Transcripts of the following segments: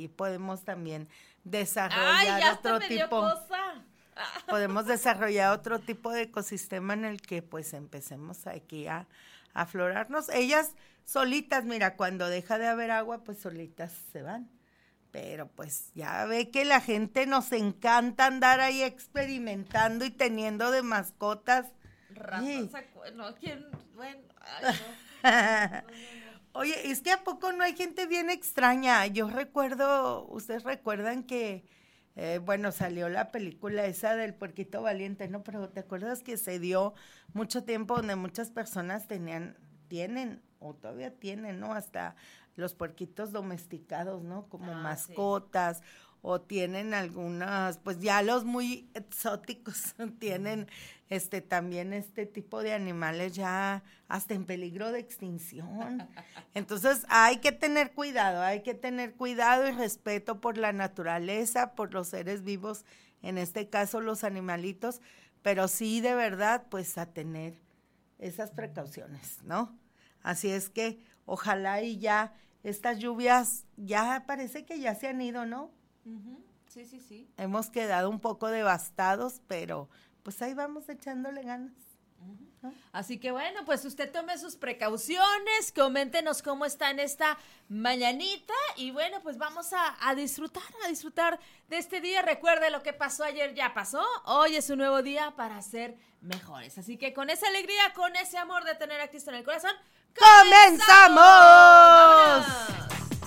aquí podemos también desarrollar otro tipo. Podemos desarrollar otro tipo de ecosistema en el que pues empecemos aquí a aflorarnos. Ellas solitas, mira, cuando deja de haber agua, pues solitas se van. Pero pues ya ve que la gente nos encanta andar ahí experimentando y teniendo de mascotas. No, ¿quién? Bueno, ay, no. Oye, es que ¿a poco no hay gente bien extraña? Yo recuerdo, ustedes recuerdan que, bueno, salió la película esa del Puerquito Valiente, ¿no? Pero ¿te acuerdas que se dio mucho tiempo donde muchas personas tienen, o todavía tienen, ¿no? Hasta los puerquitos domesticados, ¿no? Como mascotas, sí. O tienen algunas, pues ya los muy exóticos tienen también este tipo de animales ya hasta en peligro de extinción. Entonces hay que tener cuidado y respeto por la naturaleza, por los seres vivos, en este caso los animalitos, pero sí de verdad pues a tener esas precauciones, ¿no? Así es que ojalá y ya estas lluvias ya parece que ya se han ido, ¿no? Uh-huh. Sí. Hemos quedado un poco devastados, pero pues ahí vamos echándole ganas. Uh-huh. ¿No? Así que bueno, pues usted tome sus precauciones, coméntenos cómo está en esta mañanita y bueno, pues vamos a disfrutar de este día. Recuerde, lo que pasó ayer ya pasó, hoy es un nuevo día para ser mejores. Así que con esa alegría, con ese amor de tener a Cristo en el corazón, ¡comenzamos! ¡Vámonos!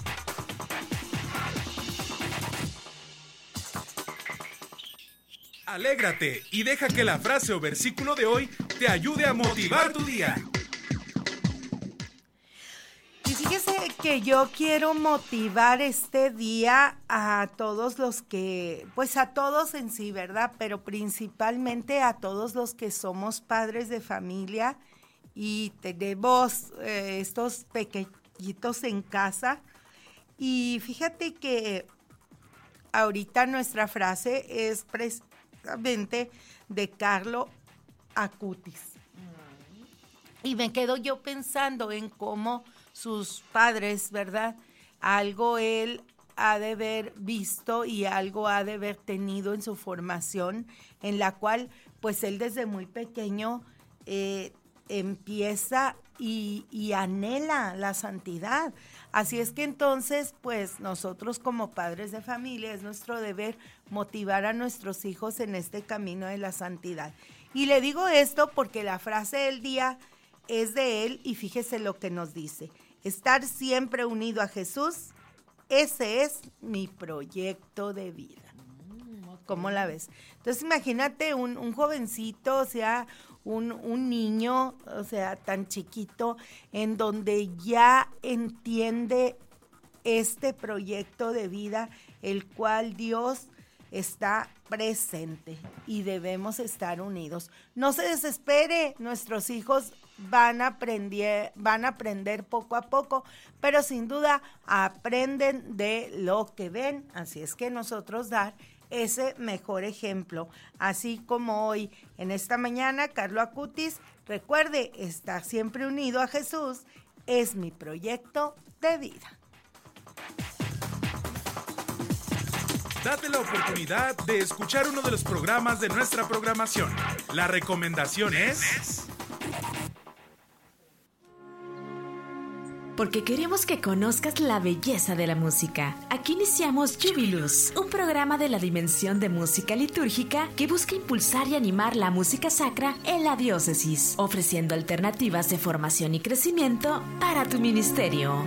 Alégrate y deja que la frase o versículo de hoy te ayude a motivar tu día. Y fíjese que yo quiero motivar este día a todos los que, pues a todos en sí, ¿verdad? Pero principalmente a todos los que somos padres de familia y tenemos estos pequeñitos en casa. Y fíjate que ahorita nuestra frase es precisamente de Carlo Acutis. Y me quedo yo pensando en cómo sus padres, ¿verdad? Algo él ha de haber visto y algo ha de haber tenido en su formación, en la cual pues él desde muy pequeño empieza y anhela la santidad. Así es que entonces, pues nosotros como padres de familia es nuestro deber motivar a nuestros hijos en este camino de la santidad. Y le digo esto porque la frase del día es de él y fíjese lo que nos dice. Estar siempre unido a Jesús, ese es mi proyecto de vida. ¿Cómo la ves? Entonces imagínate un jovencito, o sea, un niño, o sea, tan chiquito, en donde ya entiende este proyecto de vida, el cual Dios está presente y debemos estar unidos. No se desespere, nuestros hijos van a aprender poco a poco, pero sin duda aprenden de lo que ven, así es que nosotros dar ese mejor ejemplo, así como hoy en esta mañana Carlo Acutis, recuerde, estar siempre unido a Jesús es mi proyecto de vida. Date la oportunidad de escuchar uno de los programas de nuestra programación. La recomendación es... Porque queremos que conozcas la belleza de la música. Aquí iniciamos Jubilus, un programa de la dimensión de música litúrgica que busca impulsar y animar la música sacra en la diócesis, ofreciendo alternativas de formación y crecimiento para tu ministerio.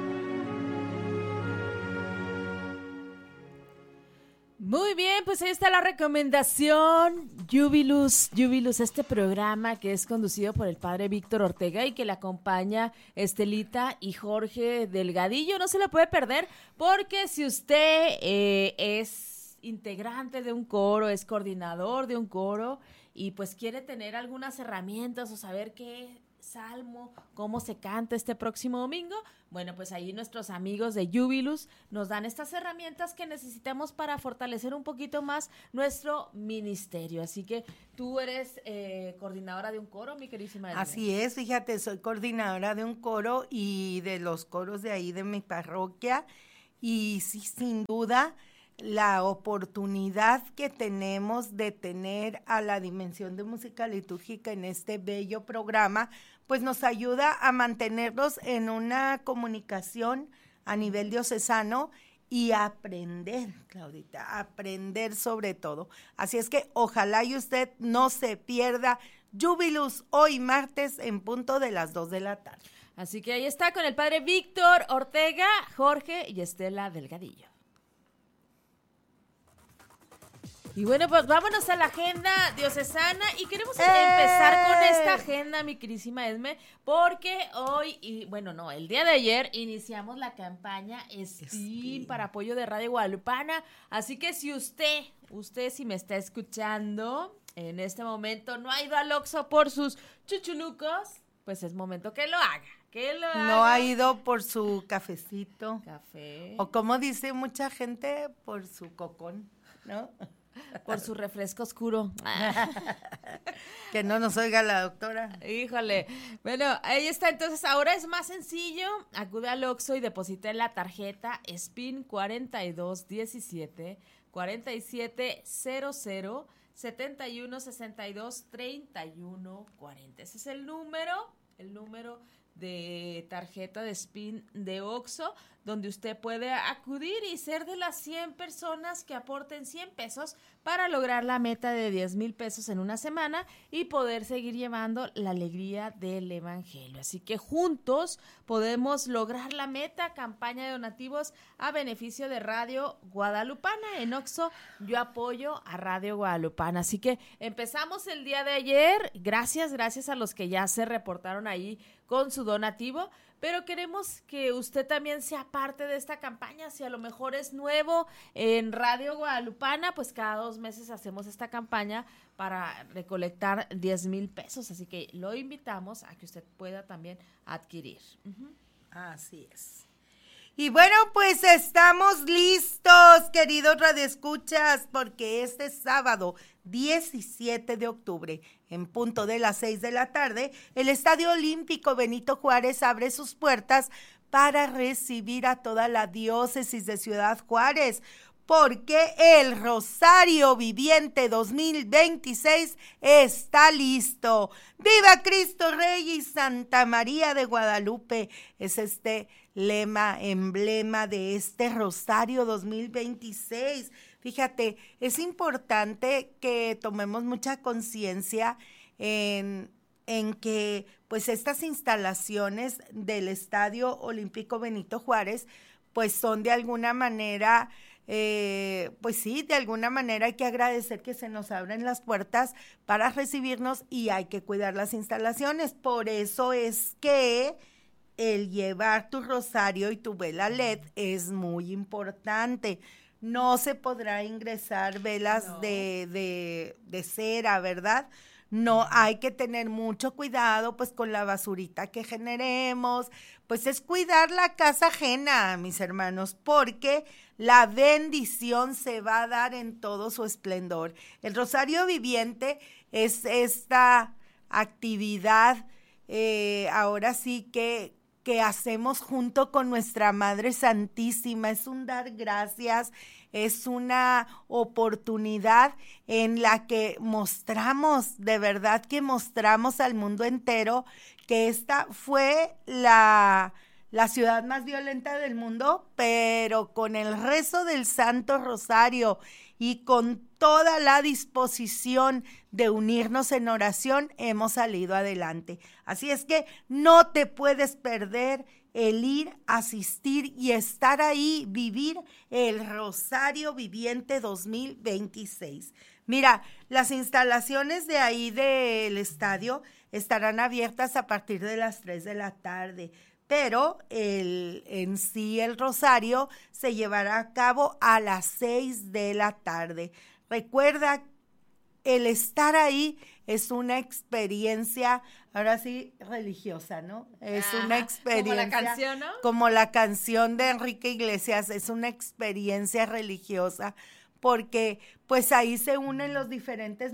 Muy bien, pues ahí está la recomendación. Jubilus, este programa que es conducido por el padre Víctor Ortega y que le acompaña Estelita y Jorge Delgadillo. No se lo puede perder porque si usted es integrante de un coro, es coordinador de un coro y pues quiere tener algunas herramientas o saber qué salmo, cómo se canta este próximo domingo, bueno, pues ahí nuestros amigos de Jubilus nos dan estas herramientas que necesitamos para fortalecer un poquito más nuestro ministerio. Así que tú eres coordinadora de un coro, mi queridísima Edna. Así es, fíjate, soy coordinadora de un coro y de los coros de ahí de mi parroquia. y sí, sin duda, la oportunidad que tenemos de tener a la Dimensión de Música Litúrgica en este bello programa, pues nos ayuda a mantenernos en una comunicación a nivel diocesano y aprender, Claudita, aprender sobre todo. Así es que ojalá y usted no se pierda Jubilus hoy martes en punto de las 2 de la tarde. Así que ahí está con el padre Víctor Ortega, Jorge y Estela Delgadillo. Y bueno, pues vámonos a la agenda diocesana y queremos empezar con esta agenda, mi querísima Esme, porque hoy, el día de ayer iniciamos la campaña SPIN para apoyo de Radio Guadalupana, así que si usted si me está escuchando en este momento no ha ido al Oxxo por sus chuchulucos, pues es momento que lo haga. No ha ido por su cafecito. Café. O como dice mucha gente, por su cocón, ¿no? Por su refresco oscuro. Que no nos oiga la doctora. Híjole. Bueno, ahí está. Entonces, ahora es más sencillo. Acude al Oxxo y deposite la tarjeta SPIN 4217 4700 71 62 31 40. Ese es el número de tarjeta de SPIN de Oxxo, donde usted puede acudir y ser de las 100 personas que aporten 100 pesos para lograr la meta de 10,000 pesos en una semana y poder seguir llevando la alegría del evangelio. Así que juntos podemos lograr la meta, campaña de donativos a beneficio de Radio Guadalupana. En Oxxo yo apoyo a Radio Guadalupana. Así que empezamos el día de ayer. Gracias a los que ya se reportaron ahí con su donativo, pero queremos que usted también sea parte de esta campaña. Si a lo mejor es nuevo en Radio Guadalupana, pues cada 2 meses hacemos esta campaña para recolectar 10,000 pesos, así que lo invitamos a que usted pueda también adquirir. Así es. Y bueno, pues estamos listos, queridos radioescuchas, porque este sábado 17 de octubre, en punto de las 6 de la tarde, el Estadio Olímpico Benito Juárez abre sus puertas para recibir a toda la diócesis de Ciudad Juárez, porque el Rosario Viviente 2026 está listo. ¡Viva Cristo Rey y Santa María de Guadalupe! Es este lema, emblema de este Rosario 2026. Fíjate, es importante que tomemos mucha conciencia en que pues estas instalaciones del Estadio Olímpico Benito Juárez pues son de alguna manera, pues sí, de alguna manera hay que agradecer que se nos abren las puertas para recibirnos y hay que cuidar las instalaciones. Por eso es que el llevar tu rosario y tu vela LED es muy importante. No se podrá ingresar velas de cera, ¿verdad? No, hay que tener mucho cuidado pues con la basurita que generemos, pues es cuidar la casa ajena, mis hermanos, porque la bendición se va a dar en todo su esplendor. El Rosario Viviente es esta actividad, ahora sí que hacemos junto con nuestra Madre Santísima. Es un dar gracias, es una oportunidad en la que mostramos, de verdad que mostramos al mundo entero que esta fue la ciudad más violenta del mundo, pero con el rezo del Santo Rosario y con toda la disposición de unirnos en oración, hemos salido adelante. Así es que no te puedes perder el ir, asistir y estar ahí, vivir el Rosario Viviente 2026. Mira, las instalaciones de ahí del estadio estarán abiertas a partir de las 3 de la tarde. Pero en sí el rosario se llevará a cabo a las 6 de la tarde. Recuerda, el estar ahí es una experiencia, ahora sí, religiosa, ¿no? Es una experiencia. Como la canción, ¿no? Como la canción de Enrique Iglesias, es una experiencia religiosa, porque pues ahí se unen los diferentes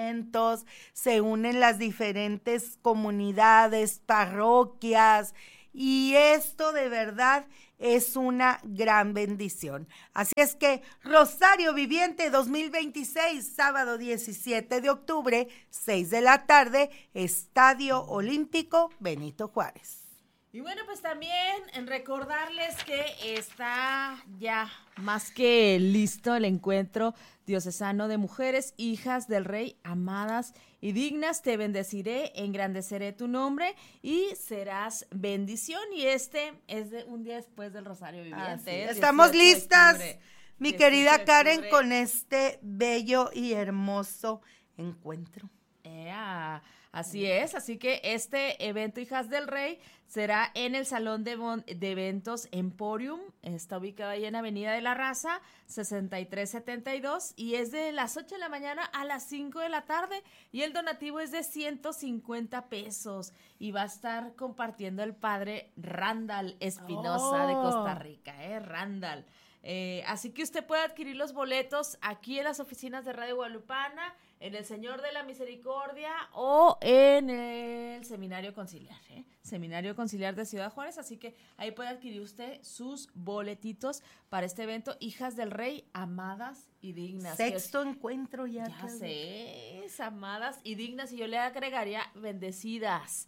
movimientos, se unen las diferentes comunidades, parroquias, y esto de verdad es una gran bendición. Así es que Rosario Viviente 2026, sábado 17 de octubre, 6 de la tarde, Estadio Olímpico Benito Juárez. Y bueno, pues también en recordarles que está ya más que listo el encuentro diocesano de mujeres, hijas del Rey, amadas y dignas. Te bendeciré, engrandeceré tu nombre y serás bendición. Y este es un día después del Rosario Viviente. Estamos listas, mi querida Karen, con este bello y hermoso encuentro. Así es, así que este evento Hijas del Rey será en el Salón de Eventos Emporium, está ubicado ahí en Avenida de la Raza, 6372, y es de las 8 de la mañana a las 5 de la tarde, y el donativo es de 150 pesos, y va a estar compartiendo el padre Randall Espinosa de Costa Rica, Randall. Así que usted puede adquirir los boletos aquí en las oficinas de Radio Guadalupana, en el Señor de la Misericordia o en el Seminario Conciliar, Seminario Conciliar de Ciudad Juárez, así que ahí puede adquirir usted sus boletitos para este evento Hijas del Rey, amadas y dignas. Sexto encuentro ya. Ya sé, amadas y dignas, y yo le agregaría bendecidas,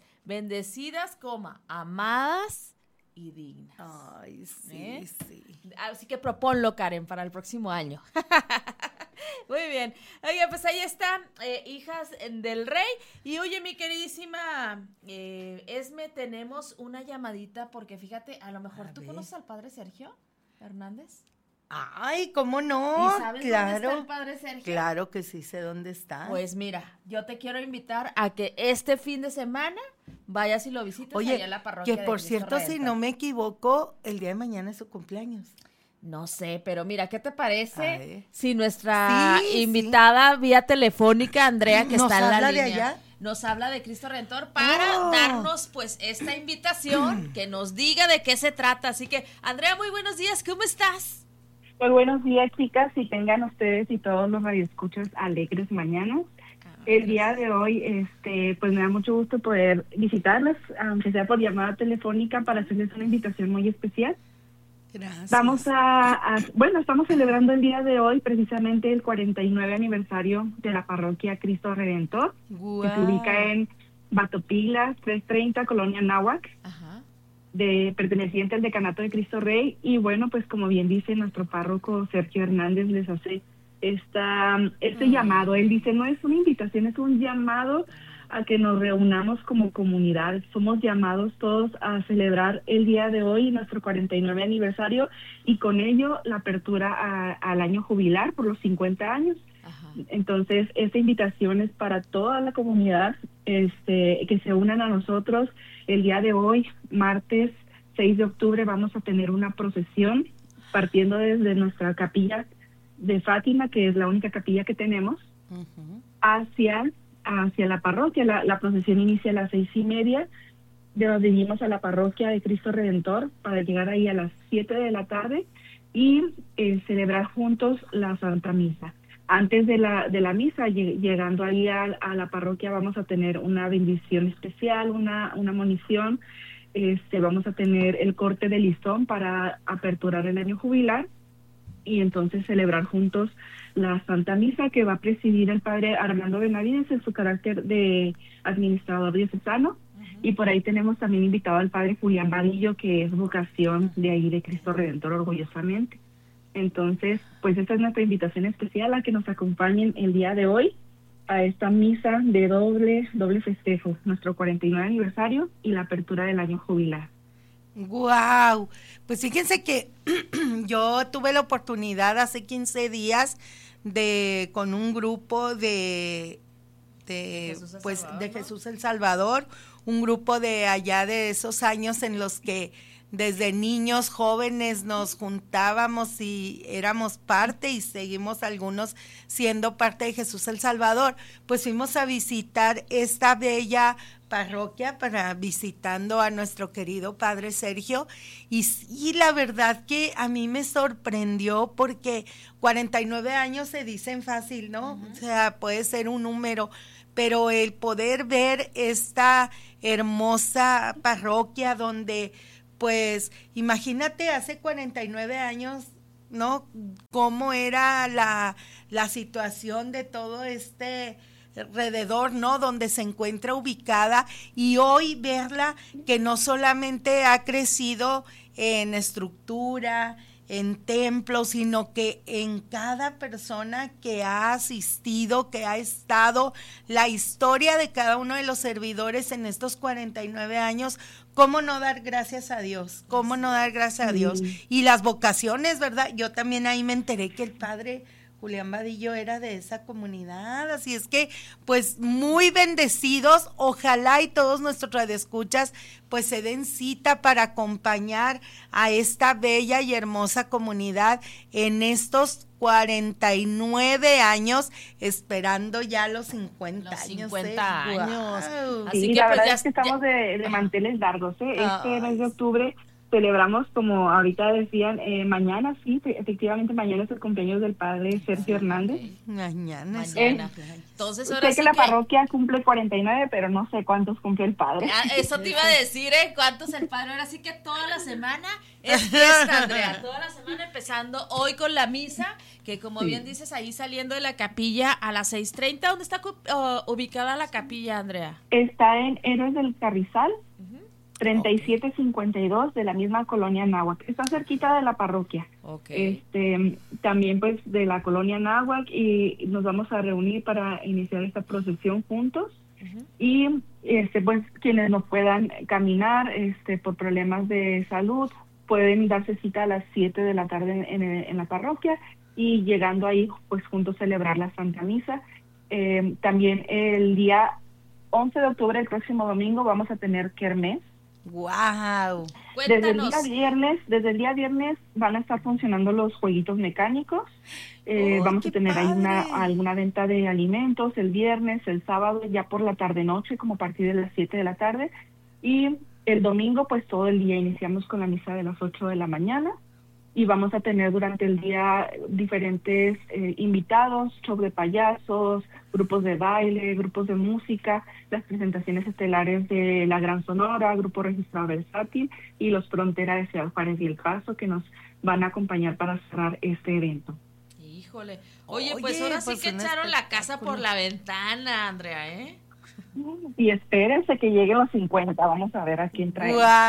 amadas y dignas. Ay, sí, sí. Así que proponlo, Karen, para el próximo año. Muy bien. Oye, pues ahí están, Hijas del Rey. Y oye, mi queridísima Esme, tenemos una llamadita, porque fíjate, a lo mejor tú conoces al padre Sergio Hernández. Ay, ¿cómo no? ¿Y sabes dónde está el padre Sergio? Claro que sí sé dónde está. Pues mira, yo te quiero invitar a que este fin de semana vayas y lo visites allá en la parroquia. Que por cierto, si no me equivoco, el día de mañana es su cumpleaños. No sé, pero mira, ¿qué te parece si nuestra invitada vía telefónica, Andrea, que está en la línea, allá? Nos habla de Cristo Redentor para darnos pues esta invitación, que nos diga de qué se trata? Así que, Andrea, muy buenos días, ¿cómo estás? Pues buenos días, chicas, y tengan ustedes y todos los radioescuchas alegres mañanas. El día de hoy, pues me da mucho gusto poder visitarlas, aunque sea por llamada telefónica, para hacerles una invitación muy especial. Gracias. Estamos celebrando el día de hoy precisamente el 49 aniversario de la parroquia Cristo Redentor, que se ubica en Batopilas, 330, Colonia Náhuac, perteneciente al Decanato de Cristo Rey. Y bueno, pues como bien dice nuestro párroco Sergio Hernández, les hace este llamado. Él dice, no es una invitación, es un llamado a que nos reunamos como comunidad. Somos llamados todos a celebrar el día de hoy, nuestro 49 aniversario, y con ello la apertura al año jubilar por los 50 años. Entonces, esta invitación es para toda la comunidad, que se unan a nosotros. El día de hoy, martes 6 de octubre, vamos a tener una procesión partiendo desde nuestra capilla de Fátima, que es la única capilla que tenemos, hacia la parroquia. La procesión inicia a las 6:30. Nos dirigimos a la parroquia de Cristo Redentor para llegar ahí a las 7 de la tarde y celebrar juntos la Santa Misa. Antes de la misa, llegando ahí a la parroquia, vamos a tener una bendición especial, una monición. Vamos a tener el corte de listón para aperturar el año jubilar, y entonces celebrar juntos la Santa Misa, que va a presidir el padre Armando Benavides en su carácter de administrador diocesano. Y por ahí tenemos también invitado al padre Julián Vadillo, que es vocación de ahí de Cristo Redentor, orgullosamente. Entonces, pues esta es nuestra invitación especial a que nos acompañen el día de hoy a esta misa de doble festejo, nuestro 49 aniversario y la apertura del año jubilar. Wow, pues fíjense que yo tuve la oportunidad hace 15 días con un grupo de Jesús el Salvador, un grupo de allá de esos años en los que desde niños jóvenes nos juntábamos y éramos parte, y seguimos algunos siendo parte de Jesús el Salvador. Pues fuimos a visitar esta bella parroquia visitando a nuestro querido padre Sergio, y la verdad que a mí me sorprendió, porque 49 años se dicen fácil, ¿no? O sea, puede ser un número, pero el poder ver esta hermosa parroquia donde, pues, imagínate hace 49 años, ¿no? Cómo era la situación de todo este alrededor, ¿no? Donde se encuentra ubicada, y hoy verla que no solamente ha crecido en estructura, en templos, sino que en cada persona que ha asistido, que ha estado, la historia de cada uno de los servidores en estos 49 años, ¿cómo no dar gracias a Dios? ¿Cómo no dar gracias a Dios? Y las vocaciones, ¿verdad? Yo también ahí me enteré que el padre Julián Vadillo era de esa comunidad, así es que, pues, muy bendecidos. Ojalá y todos nuestros radioescuchas, pues, se den cita para acompañar a esta bella y hermosa comunidad en estos 49 años, esperando ya los 50 los años. 50 años. Wow. Así Sí, que la pues verdad ya es que estamos de manteles largos, ¿eh? Este Ay, mes de octubre celebramos, como ahorita decían, mañana, sí, efectivamente mañana es el cumpleaños del padre Sergio Hernández. Mañana. Entonces ahora Sé sí que la parroquia cumple 49, pero no sé cuántos cumple el padre. Eso te iba a decir, ¿cuántos el padre? Ahora sí que toda la semana es fiesta, Andrea. Toda la semana empezando hoy con la misa, que como bien dices, ahí saliendo de la capilla a las 6:30. ¿Dónde está ubicada la capilla, Andrea? Está en Héroes del Carrizal, 3752 de la misma colonia Náhuac. Está cerquita de la parroquia. También pues de la colonia Náhuac, y nos vamos a reunir para iniciar esta procesión juntos. Y pues quienes no puedan caminar por problemas de salud pueden darse cita a las 7 de la tarde en la parroquia, y llegando ahí pues juntos celebrar la Santa Misa. También el día 11 de octubre, el próximo domingo, vamos a tener kermés. Wow. Desde el día viernes van a estar funcionando los jueguitos mecánicos. Vamos a tener ahí alguna venta de alimentos el viernes, el sábado ya por la tarde noche, como a partir de las 7 de la tarde, y el domingo pues todo el día iniciamos con la misa de las 8 de la mañana, y vamos a tener durante el día diferentes invitados, show de payasos, grupos de baile, grupos de música, las presentaciones estelares de La Gran Sonora, Grupo Registrado Versátil y Los Frontera de Ciudad Juárez y El Paso, que nos van a acompañar para cerrar este evento. Híjole. Oye, pues ahora sí que echaron la casa por la ventana, Andrea, ¿eh? Y espérense que lleguen los 50, vamos a ver a quién trae.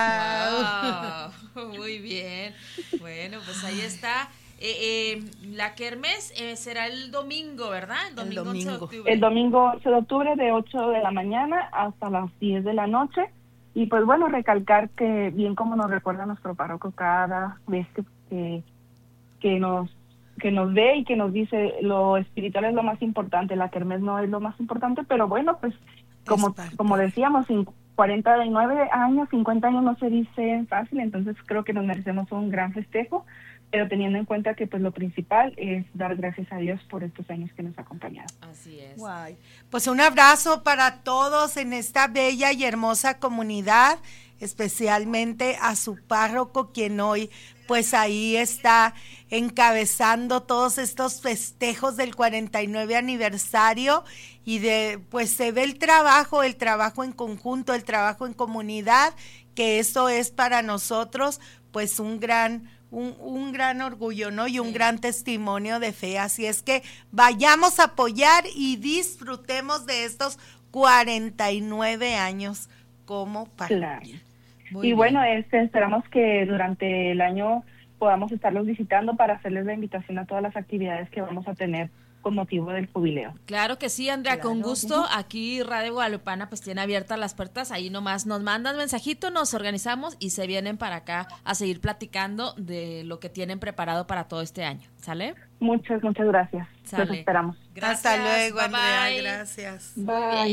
Wow. Muy bien. Bueno, pues ahí está. La kermés será el domingo, ¿verdad? El domingo 11 de octubre. El domingo 11 de octubre de 8 de la mañana hasta las 10 de la noche. Y pues bueno, recalcar que bien como nos recuerda nuestro párroco cada vez que nos ve y que nos dice, lo espiritual es lo más importante, la kermés no es lo más importante, pero bueno, pues como decíamos, 49 años, 50 años no se dice fácil, entonces creo que nos merecemos un gran festejo, pero teniendo en cuenta que pues lo principal es dar gracias a Dios por estos años que nos ha acompañado. Así es. Guay. Pues un abrazo para todos en esta bella y hermosa comunidad, especialmente a su párroco, quien hoy pues ahí está encabezando todos estos festejos del 49 aniversario, y pues se ve el trabajo en conjunto, el trabajo en comunidad, que eso es para nosotros pues un gran orgullo, ¿no? Y un gran testimonio de fe. Así es que vayamos a apoyar y disfrutemos de estos 49 años como parroquia. Claro. Y bueno, esperamos que durante el año podamos estarlos visitando para hacerles la invitación a todas las actividades que vamos a tener con motivo del jubileo. Claro que sí, Andrea, con gusto. Aquí Radio Guadalupana pues tiene abiertas las puertas, ahí nomás nos mandan mensajito, nos organizamos y se vienen para acá a seguir platicando de lo que tienen preparado para todo este año. ¿Sale? Muchas gracias. Sale. Los esperamos. Gracias. Hasta luego, Bye, Andrea. bye. Gracias. Bye. Muy bien.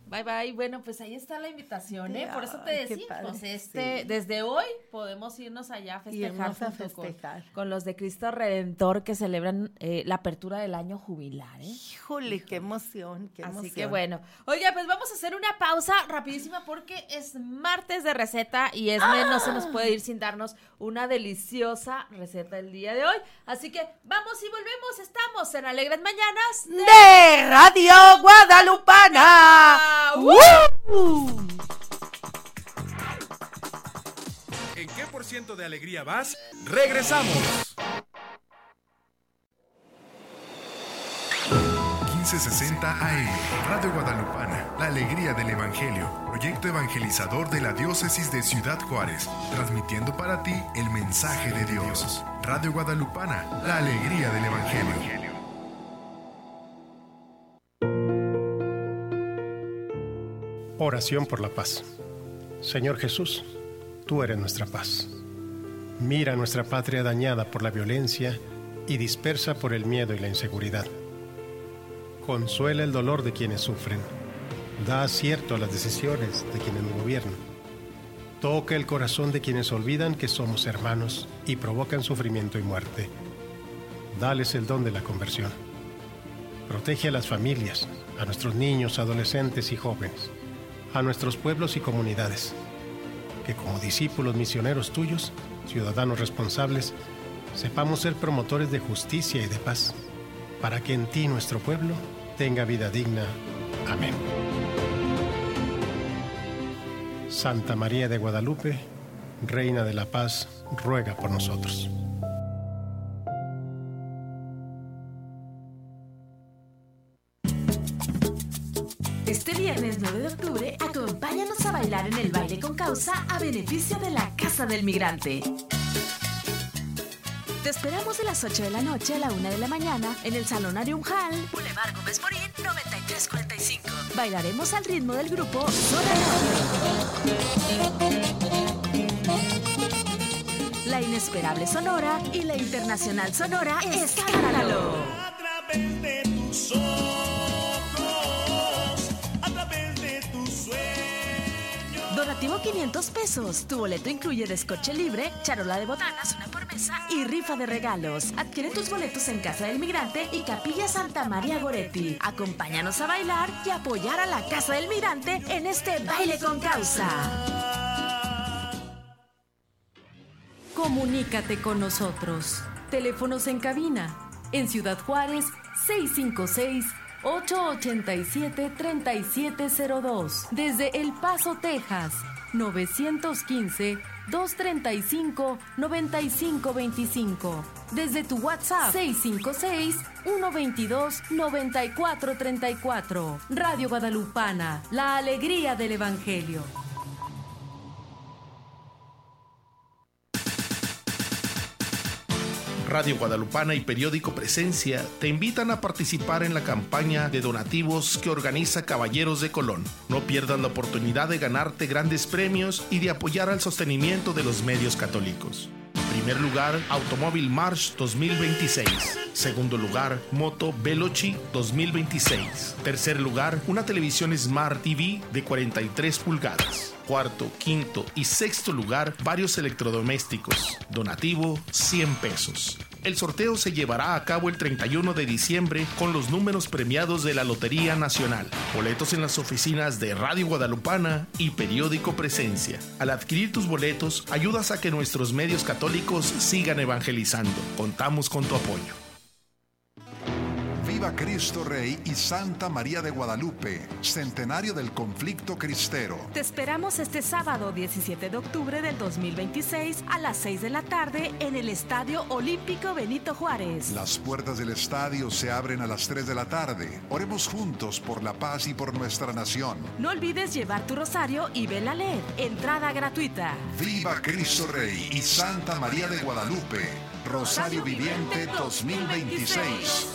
Bye, bye. Bueno, pues ahí está la invitación, ¿eh? Por eso te Ay, qué decimos, padre, sí. desde hoy podemos irnos allá a festejar, Irnos a junto festejar. Con los de Cristo Redentor que celebran la apertura del año jubilar, ¿eh? Híjole, qué emoción, qué emoción. Así que bueno. Oiga, pues vamos a hacer una pausa rapidísima porque es martes de receta y Esme no se nos puede ir sin darnos una deliciosa receta el día de hoy. Así que vamos y volvemos. Estamos en Alegres Mañanas de Radio Guadalupana. ¿En qué por ciento de alegría vas? ¡Regresamos! 1560 AM, Radio Guadalupana, la alegría del Evangelio, proyecto evangelizador de la diócesis de Ciudad Juárez, transmitiendo para ti el mensaje de Dios. Radio Guadalupana, la alegría del Evangelio. Oración por la paz. Señor Jesús, tú eres nuestra paz. Mira nuestra patria dañada por la violencia y dispersa por el miedo y la inseguridad. Consuela el dolor de quienes sufren. Da acierto a las decisiones de quienes nos gobiernan. Toca el corazón de quienes olvidan que somos hermanos y provocan sufrimiento y muerte. Dales el don de la conversión. Protege a las familias, a nuestros niños, adolescentes y jóvenes, a nuestros pueblos y comunidades, que como discípulos misioneros tuyos, ciudadanos responsables, sepamos ser promotores de justicia y de paz, para que en ti nuestro pueblo tenga vida digna. Amén. Santa María de Guadalupe, Reina de la Paz, ruega por nosotros. Este viernes 9 de octubre, acompáñanos a bailar en el Baile con Causa a beneficio de la Casa del Migrante. Te esperamos de las 8 de la noche a la 1 de la mañana en el Salonario Hall, Boulevard Gómez Morín, 9345. Bailaremos al ritmo del grupo Zona Norte, la inesperable Sonora y la internacional Sonora Escándalo. A través de tus ojos, a través de tus sueños. Donativo 500 pesos. Tu boleto incluye descorche libre, charola de botanas, una por mesa y rifa de regalos. Adquiere tus boletos en Casa del Migrante y Capilla Santa María Goretti. Acompáñanos a bailar y apoyar a la Casa del Migrante en este Baile con Causa. Comunícate con nosotros. Teléfonos en cabina. En Ciudad Juárez, 656-887-3702. Desde El Paso, Texas, 915-235-9525. Desde tu WhatsApp, 656-122-9434. Radio Guadalupana, la alegría del Evangelio. Radio Guadalupana y Periódico Presencia te invitan a participar en la campaña de donativos que organiza Caballeros de Colón. No pierdas la oportunidad de ganarte grandes premios y de apoyar al sostenimiento de los medios católicos. Primer lugar, Automóvil March 2026. Segundo lugar, Moto Veloci 2026. Tercer lugar, una televisión Smart TV de 43 pulgadas. Cuarto, quinto y sexto lugar, varios electrodomésticos. Donativo, 100 pesos. El sorteo se llevará a cabo el 31 de diciembre con los números premiados de la Lotería Nacional. Boletos en las oficinas de Radio Guadalupana y Periódico Presencia. Al adquirir tus boletos, ayudas a que nuestros medios católicos sigan evangelizando. Contamos con tu apoyo. Viva Cristo Rey y Santa María de Guadalupe, centenario del conflicto cristero. Te esperamos este sábado 17 de octubre del 2026 a las 6 de la tarde en el Estadio Olímpico Benito Juárez. Las puertas del estadio se abren a las 3 de la tarde. Oremos juntos por la paz y por nuestra nación. No olvides llevar tu rosario y vela LED. Entrada gratuita. Viva Cristo Rey y Santa María de Guadalupe. Rosario Viviente 2026.